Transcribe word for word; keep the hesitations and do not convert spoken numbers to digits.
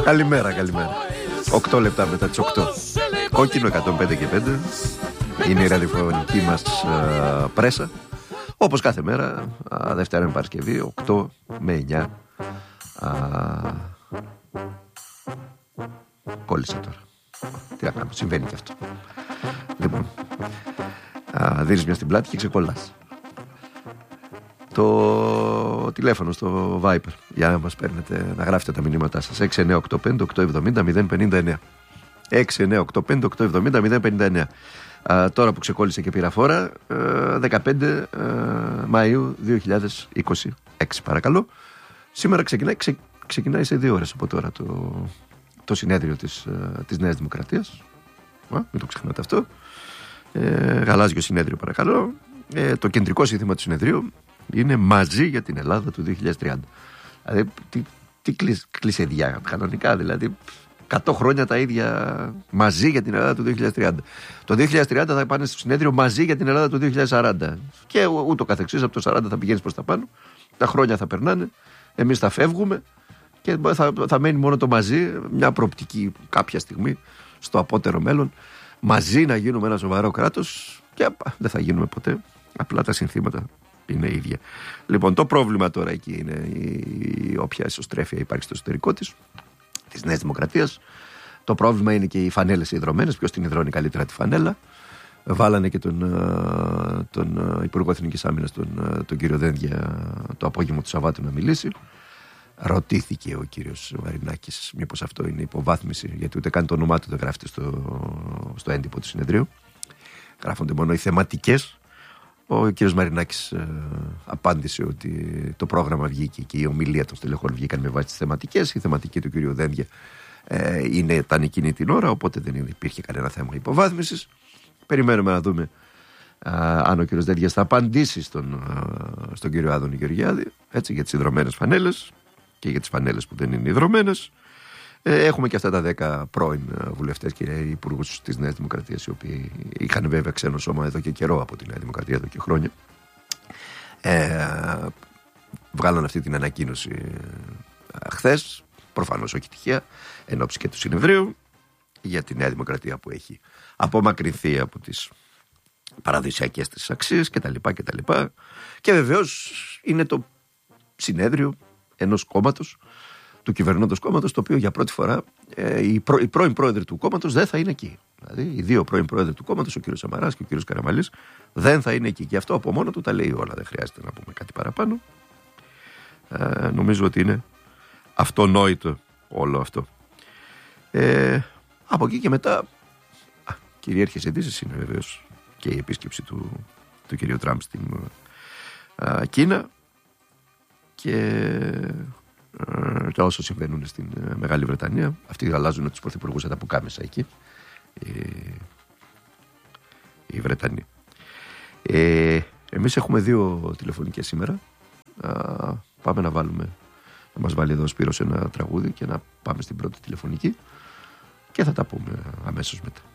Καλημέρα, καλημέρα. Οκτώ λεπτά μετά τις οκτώ. Κόκκινο εκατόν πέντε και πέντε. Είναι η ραδιοφωνική μας uh, πρέσα. Όπως κάθε μέρα, uh, Δευτέρα με Παρασκευή, οκτώ με εννιά. Uh, κόλλησα τώρα. Τι να κάνω, συμβαίνει και αυτό. Λοιπόν, uh, δίνεις μια στην πλάτη και ξεκολλάς. Το τηλέφωνο στο Viber για να μας παίρνετε, να γράφετε τα μηνύματά σας. έξι εννιά οκτώ πέντε οκτώ εβδομήντα μηδέν πενήντα εννέα. έξι εννιά οκτώ πέντε οκτώ εβδομήντα μηδέν πενήντα εννέα. Α, τώρα που ξεκόλλησε και πήρα φόρα, δεκαπέντε Μαΐου δύο χιλιάδες είκοσι έξι, παρακαλώ. Σήμερα ξεκινάει, ξε, ξεκινάει σε δύο ώρες από τώρα το, το συνέδριο της, της Νέας Δημοκρατίας. Α, μην το ξεχνάτε αυτό. ε, Γαλάζιο συνέδριο, παρακαλώ. ε, Το κεντρικό σύνθημα του συνεδρίου είναι μαζί για την Ελλάδα του δύο χιλιάδες τριάντα. Δηλαδή, τι, τι κλεισεδιά κανονικά, δηλαδή εκατό χρόνια τα ίδια μαζί για την Ελλάδα του δύο χιλιάδες τριάντα. Το δύο χιλιάδες τριάντα θα πάνε στο συνέδριο μαζί για την Ελλάδα του δύο χιλιάδες σαράντα. Και ούτω καθεξής, από το σαράντα θα πηγαίνεις προς τα πάνω. Τα χρόνια θα περνάνε, εμείς θα φεύγουμε και θα, θα μένει μόνο το μαζί, μια προοπτική κάποια στιγμή στο απότερο μέλλον. Μαζί να γίνουμε ένα σοβαρό κράτος και δεν θα γίνουμε ποτέ. Απλά τα συνθήματα είναι ίδια. Λοιπόν, το πρόβλημα τώρα εκεί είναι η όποια ισοστρέφεια υπάρχει στο εσωτερικό της, της Νέας Δημοκρατίας. Το πρόβλημα είναι και οι φανέλες ιδρωμένες. Ποιος την ιδρώνει καλύτερα τη φανέλα? Βάλανε και τον, τον Υπουργό Εθνικής Άμυνας, τον, τον κύριο Δένδια, το απόγευμα του Σαββάτου να μιλήσει. Ρωτήθηκε ο κύριος Μαρινάκης μήπως αυτό είναι υποβάθμιση, γιατί ούτε καν το όνομά του δεν γράφεται στο, στο έντυπο του συνεδρίου. Γράφονται μόνο οι θεματικές. Ο κύριος Μαρινάκης ε, απάντησε ότι το πρόγραμμα βγήκε και η ομιλία των στελεχών βγήκαν με βάση τις θεματικές. Η θεματική του κύριου Δένδια ε, είναι, ήταν εκείνη την ώρα, οπότε δεν υπήρχε κανένα θέμα υποβάθμισης. Περιμένουμε να δούμε α, αν ο κύριος Δένδιας θα απαντήσει στον, α, στον κύριο Άδωνη Γεωργιάδη, έτσι, για τις ιδρωμένες φανέλες και για τις φανέλες που δεν είναι ιδρωμένες. Ε, έχουμε και αυτά τα δέκα πρώην βουλευτές και υπουργούς της Νέας Δημοκρατίας, οι οποίοι είχαν βέβαια ξένο σώμα εδώ και καιρό από τη Νέα Δημοκρατία, εδώ και χρόνια. Ε, βγάλαν αυτή την ανακοίνωση ε, χθες, προφανώς όχι τυχαία, εν ώψη και του συνεδρίου, για τη Νέα Δημοκρατία που έχει απομακρυνθεί από τις παραδοσιακές της αξίες κτλ. κτλ. Και βεβαίως είναι το συνέδριο ενός κόμματος, του κυβερνώντος κόμματος, το οποίο για πρώτη φορά ε, οι, προ, οι πρώην πρόεδροι του κόμματος δεν θα είναι εκεί. Δηλαδή, οι δύο πρώην πρόεδροι του κόμματος, ο κύριος Σαμαράς και ο κύριος Καραμανλής, δεν θα είναι εκεί. Και αυτό από μόνο του τα λέει όλα. Δεν χρειάζεται να πούμε κάτι παραπάνω. Ε, νομίζω ότι είναι αυτονόητο όλο αυτό. Ε, από εκεί και μετά, α, κυρίαρχες ειδήσεις είναι βεβαίως και η επίσκεψη του, του κυρίου Τραμπ στην α, Κίνα και. Και όσο συμβαίνουν στην Μεγάλη Βρετανία. Αυτοί αλλάζουν τους πρωθυπουργούς τα πουκάμισα εκεί, οι, οι Βρετανοί. ε, Εμείς έχουμε δύο τηλεφωνικές σήμερα. Α, πάμε να βάλουμε, να μας βάλει εδώ ο Σπύρος ένα τραγούδι και να πάμε στην πρώτη τηλεφωνική και θα τα πούμε αμέσως μετά.